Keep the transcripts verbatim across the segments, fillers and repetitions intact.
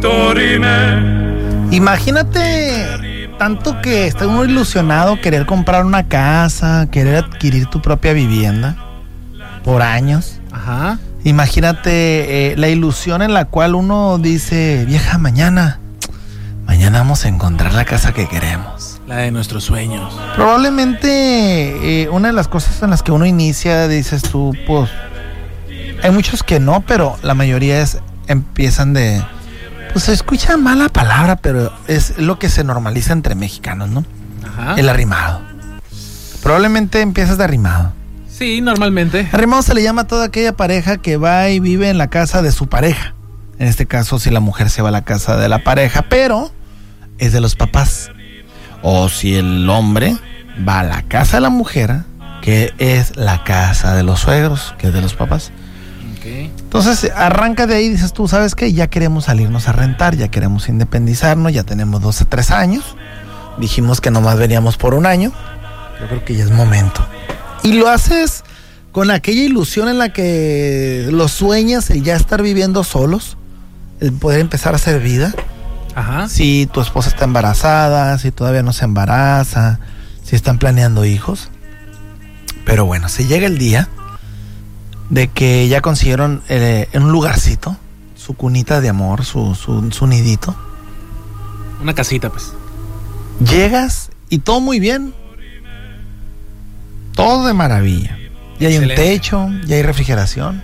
Imagínate tanto que estás muy ilusionado, querer comprar una casa, querer adquirir tu propia vivienda por años. Ajá. Imagínate eh, la ilusión en la cual uno dice, vieja, mañana, mañana vamos a encontrar la casa que queremos. La de nuestros sueños. Probablemente eh, una de las cosas en las que uno inicia, dices tú, pues, hay muchos que no, pero la mayoría es, empiezan de, pues se escucha mala palabra, pero es lo que se normaliza entre mexicanos, ¿no? Ajá. El arrimado. Probablemente empiezas de arrimado. Sí, normalmente. Arrimado se le llama a toda aquella pareja que va y vive en la casa de su pareja. En este caso, si la mujer se va a la casa de la pareja, pero es de los papás. O si el hombre va a la casa de la mujer, que es la casa de los suegros, que es de los papás. Okay. Entonces, arranca de ahí y dices tú, ¿sabes qué? Ya queremos salirnos a rentar, ya queremos independizarnos, ya tenemos doce, tres años. Dijimos que nomás veníamos por un año. Yo creo que ya es momento. Y lo haces con aquella ilusión en la que los sueñas, el ya estar viviendo solos, el poder empezar a hacer vida. Ajá. Si tu esposa está embarazada, si todavía no se embaraza, si están planeando hijos. Pero bueno, se llega el día de que ya consiguieron eh, en un lugarcito su cunita de amor, su, su, su nidito. Una casita, pues. Llegas y todo muy bien. Todo de maravilla. Ya hay Excelente. un techo, ya hay refrigeración.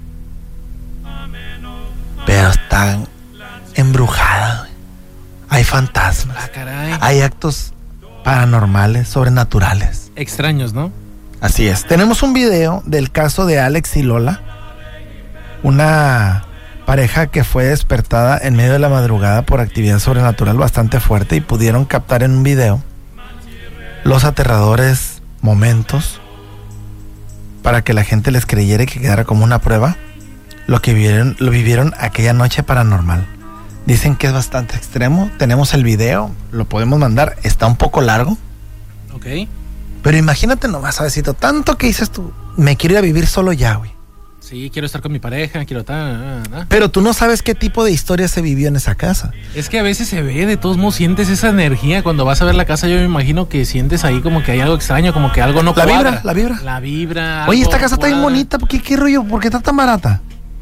Pero está embrujada, güey. Hay fantasmas. Ah, caray. Hay actos paranormales, sobrenaturales. Extraños, ¿no? Así es. Tenemos un video del caso de Alex y Lola. Una pareja que fue despertada en medio de la madrugada por actividad sobrenatural bastante fuerte y pudieron captar en un video los aterradores momentos para que la gente les creyera y que quedara como una prueba lo que vivieron, lo vivieron aquella noche paranormal. Dicen que es bastante extremo. Tenemos el video, lo podemos mandar. Está un poco largo. Ok. Pero imagínate nomás, suavecito, tanto que dices tú, me quiero ir a vivir solo ya, güey. Sí, quiero estar con mi pareja, quiero estar... Pero tú no sabes qué tipo de historia se vivió en esa casa. Es que a veces se ve, de todos modos sientes esa energía. Cuando vas a ver la casa, yo me imagino que sientes ahí como que hay algo extraño, como que algo no La cuadra. vibra, la vibra. La vibra. Oye, algo esta casa no está bien cuadra. bonita, ¿por qué, qué rollo? ¿Por qué está tan barata?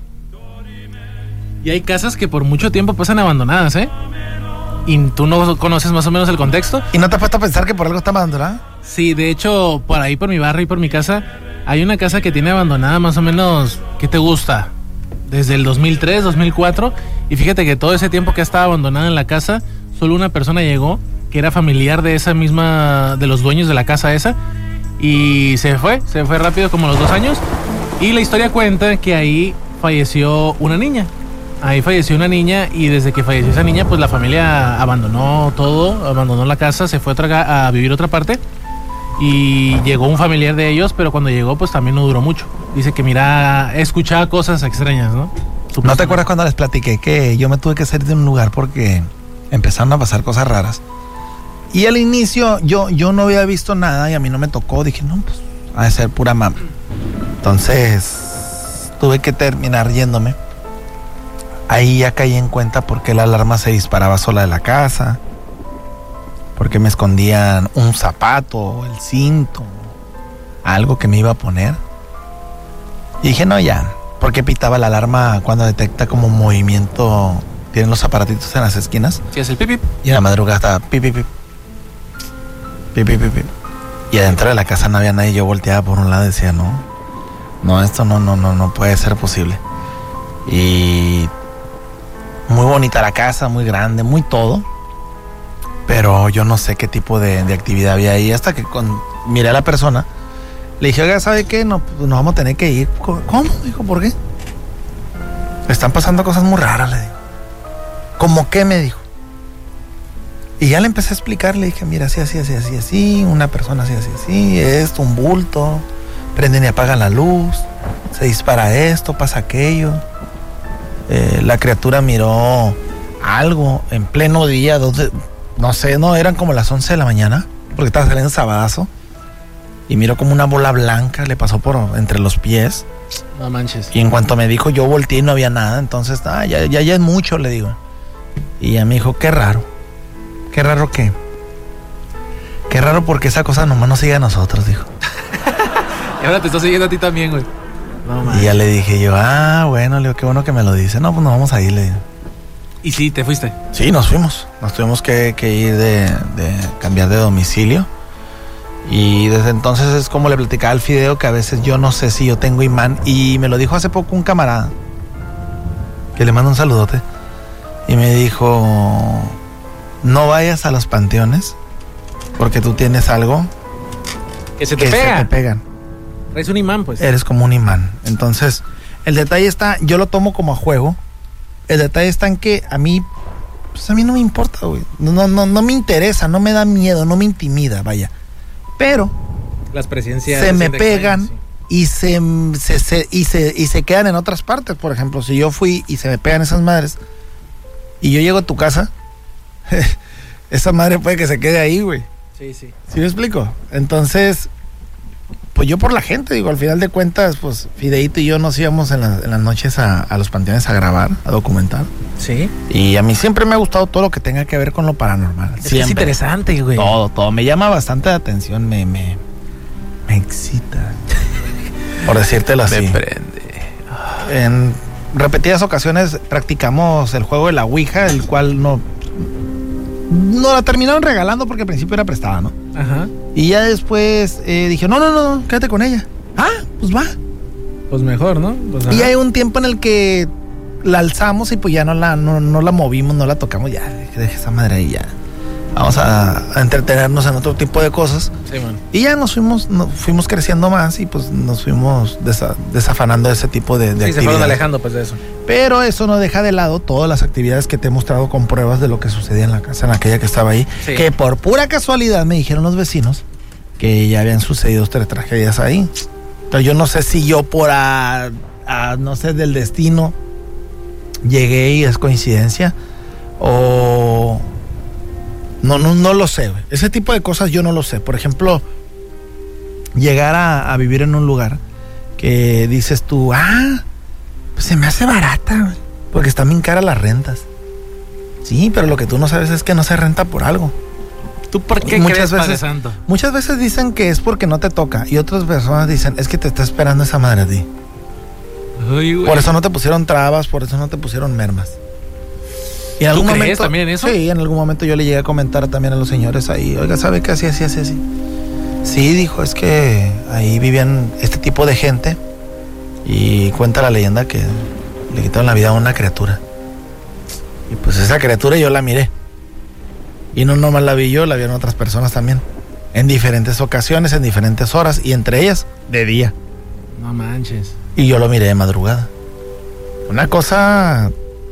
Y hay casas que por mucho tiempo pasan abandonadas, ¿eh? Y tú no conoces más o menos el contexto. ¿Y no te has puesto a pensar que por algo está abandonada? Sí, de hecho, por ahí, por mi barrio y por mi casa, hay una casa que tiene abandonada más o menos, ¿qué te gusta? Desde el dos mil tres, dos mil cuatro. Y fíjate que todo ese tiempo que estaba abandonada en la casa, solo una persona llegó, que era familiar de esa misma, de los dueños de la casa esa. Y se fue, se fue rápido como los dos años. Y la historia cuenta que ahí falleció una niña. Ahí falleció una niña y desde que falleció esa niña, pues la familia abandonó todo, abandonó la casa, se fue a, otra, a vivir a otra parte. Y llegó un familiar de ellos, pero cuando llegó, pues también no duró mucho. Dice que mira, escuchaba cosas extrañas, ¿no? ¿No te acuerdas cuando les platiqué que yo me tuve que salir de un lugar porque empezaron a pasar cosas raras? Y al inicio yo, yo no había visto nada y a mí no me tocó. Dije, no, pues ha de ser pura mama. Entonces tuve que terminar yéndome. Ahí ya caí en cuenta por qué la alarma se disparaba sola de la casa, porque me escondían un zapato, el cinto, algo que me iba a poner. Y dije, no, ya, ¿por qué pitaba la alarma cuando detecta como movimiento? Tienen los aparatitos en las esquinas. Sí, es el pipip. Y en la madrugada estaba pip, pip, pip. Pip, pip, pip, pip. Y adentro de la casa no había nadie. Yo volteaba por un lado y decía, no, no, esto no, no, no, no puede ser posible. Y muy bonita la casa, muy grande, muy todo. Pero yo no sé qué tipo de, de actividad había ahí. Hasta que con, miré a la persona, le dije, oiga, ¿sabe qué? No, pues nos vamos a tener que ir. ¿Cómo? Dijo, ¿por qué? Están pasando cosas muy raras, le digo. ¿Cómo qué? Me dijo. Y ya le empecé a explicar, le dije, mira, así, así, así, así, así, una persona así, así, así, esto, un bulto, prenden y apagan la luz, se dispara esto, pasa aquello. Eh, la criatura miró algo en pleno día, donde, no sé, no, eran como las once de la mañana, porque estaba saliendo sabadazo, y miró como una bola blanca, le pasó por entre los pies. No manches. Y en cuanto me dijo, yo volteé y no había nada, entonces, ah, ya, ya, ya es mucho, le digo. Y ella me dijo, qué raro. ¿Qué raro qué? Qué raro porque esa cosa nomás nos sigue a nosotros, dijo. Y ahora te está siguiendo a ti también, güey. No, y ya le dije yo, ah, bueno, le digo, qué bueno que me lo dice. No, pues nos vamos a ir, le digo. ¿Y sí, te fuiste? Sí, nos fuimos. Nos tuvimos que, que ir de, de cambiar de domicilio. Y desde entonces es como le platicaba al Fideo, que a veces yo no sé si yo tengo imán. Y me lo dijo hace poco un camarada, que le mando un saludote. Y me dijo, no vayas a los panteones, porque tú tienes algo que se te que pega. se te pegan. Eres un imán, pues. Eres como un imán. Entonces, el detalle está, yo lo tomo como a juego. El detalle está en que a mí, pues a mí no me importa, güey. No, no, no me interesa, no me da miedo, no me intimida, vaya. Pero las presencias se me pegan extrañas, sí. y, se, se, se, y, se, y se quedan en otras partes. Por ejemplo, si yo fui y se me pegan esas madres y yo llego a tu casa, esa madre puede que se quede ahí, güey. Sí, sí. ¿Sí me explico? Entonces, pues yo por la gente, digo, al final de cuentas, pues Fideito y yo nos íbamos en, la, en las noches a, a los panteones a grabar, a documentar. Sí. Y a mí siempre me ha gustado todo lo que tenga que ver con lo paranormal. Es, es interesante, güey. Todo, todo. Me llama bastante la atención, me, me, me excita. Por decírtelo así. Me prende. En repetidas ocasiones practicamos el juego de la Ouija, el cual no... No la terminaron regalando porque al principio era prestada, ¿no? Ajá. Y ya después eh, dije, no, no, no, quédate con ella. Ah, pues va. Pues mejor, ¿no? Pues, y hay un tiempo en el que la alzamos y pues ya no la, no, no la movimos, no la tocamos. Ya, deje esa madre ahí ya. Vamos a, a entretenernos en otro tipo de cosas. Sí, man. Y ya nos fuimos, nos fuimos creciendo más y pues nos fuimos desa, desafanando de ese tipo de, de sí, actividades. Se fueron alejando pues de eso. Pero eso no deja de lado todas las actividades que te he mostrado con pruebas de lo que sucedía en la casa, en aquella que estaba ahí. Sí. Que por pura casualidad me dijeron los vecinos que ya habían sucedido tres tragedias ahí. Entonces yo no sé si yo por a, a no sé, del destino llegué y es coincidencia o... No, no, no lo sé, güey. Ese tipo de cosas yo no lo sé. Por ejemplo, llegar a, a vivir en un lugar que dices tú, ah, pues se me hace barata, güey, porque están bien caras las rentas. Sí, pero lo que tú no sabes es que no se renta por algo. ¿Tú por qué muchas crees, veces, Padre Santo? Muchas veces dicen que es porque no te toca y otras personas dicen, es que te está esperando esa madre a ti. Uy, güey. Por eso no te pusieron trabas, por eso no te pusieron mermas. Y en algún ¿Tú crees momento, también eso? Sí, en algún momento yo le llegué a comentar también a los señores ahí, oiga, ¿sabe qué? Así, así, así, así. Sí, dijo, es que ahí vivían este tipo de gente y cuenta la leyenda que le quitaron la vida a una criatura. Y pues esa criatura yo la miré. Y no nomás la vi yo, la vieron otras personas también. En diferentes ocasiones, en diferentes horas y entre ellas de día. No manches. Y yo lo miré de madrugada. Una cosa...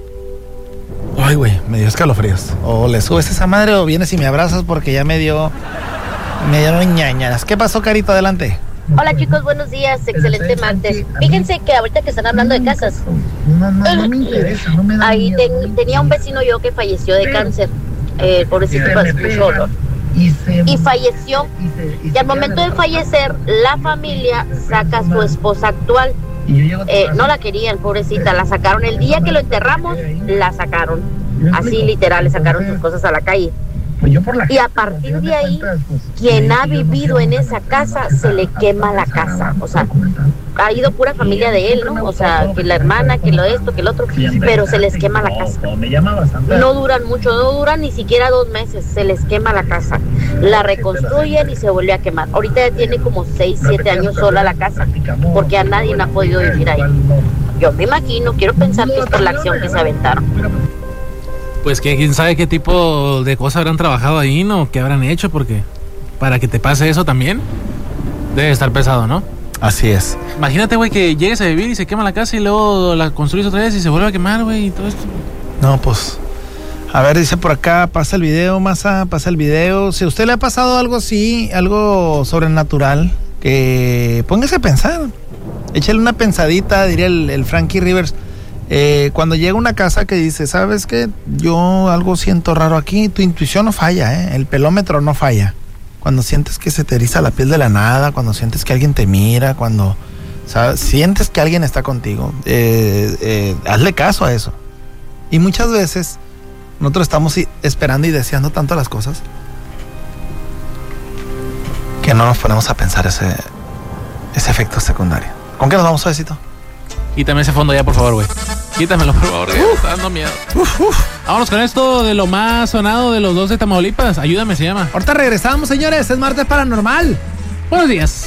Ay, güey, me dio escalofríos. O le subes esa madre o vienes y me abrazas porque ya me dio... Me dieron ñañaras. ¿Qué pasó, Carito? Adelante. Hola, chicos, buenos días. Excelente martes. Fíjense que ahorita que están hablando de casas... No, no, no me interesa, no me da Ahí miedo, ten, tenía un vecino yo que falleció de cáncer. Eh, pobrecito, pues mucho dolor. Y, y falleció. Y, se, y, y al momento de fallecer, la familia saca a su esposa actual. Eh, no la querían, pobrecita, la sacaron. El día que lo enterramos, la sacaron. Así literal, le sacaron sus cosas a la calle. Y a partir de ahí, quien ha vivido en esa casa, se le quema la casa. O sea, ha ido pura familia de él, ¿no? O sea, que la hermana, que lo esto, que lo otro, pero se les quema la casa. No duran mucho, no duran ni siquiera dos meses, se les quema la casa. La reconstruyen y se vuelve a quemar. Ahorita ya tiene como seis, siete años sola la casa, porque a nadie no ha podido vivir ahí. Yo me imagino, quiero pensar que es por la acción que se aventaron. Pues que quién sabe qué tipo de cosas habrán trabajado ahí, ¿no? ¿Qué habrán hecho? Porque para que te pase eso también, debe estar pesado, ¿no? Así es. Imagínate, güey, que llegues a vivir y se quema la casa y luego la construyes otra vez y se vuelve a quemar, güey, y todo esto. No, pues... A ver, dice por acá, pasa el video, Masa, pasa el video. Si a usted le ha pasado algo así, algo sobrenatural, que póngase a pensar. Échale una pensadita, diría el, el Frankie Rivers. Eh, cuando llega una casa que dice, ¿sabes qué? Yo algo siento raro aquí, tu intuición no falla, ¿eh? El pelómetro no falla. Cuando sientes que se te eriza la piel de la nada, cuando sientes que alguien te mira, cuando ¿sabes? Sientes que alguien está contigo, eh, eh, hazle caso a eso. Y muchas veces Nosotros estamos esperando y deseando tanto las cosas que no nos ponemos a pensar ese, ese efecto secundario. ¿Con qué nos vamos, suavecito? Quítame ese fondo ya, por favor, güey. Quítamelo, por favor, güey. Me está dando miedo. Uf, uf. Vámonos con esto de lo más sonado de los dos de Tamaulipas. Ayúdame, se llama. Ahorita regresamos, señores. Es martes paranormal. Buenos días.